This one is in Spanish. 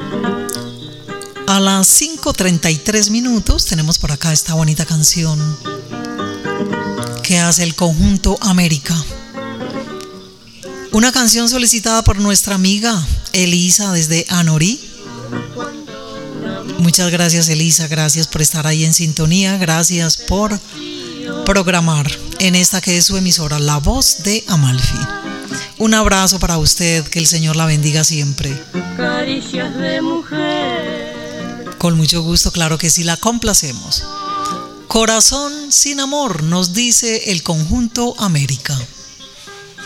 A las 5:33 minutos tenemos por acá esta bonita canción que hace el conjunto América. Una canción solicitada por nuestra amiga Elisa desde Anorí. Muchas gracias, Elisa, gracias por estar ahí en sintonía, gracias por programar en esta que es su emisora, La Voz de Amalfi. Un abrazo para usted, que el Señor la bendiga siempre. Caricias de mujer. Con mucho gusto, claro que sí, la complacemos. Corazón sin amor, nos dice el conjunto América.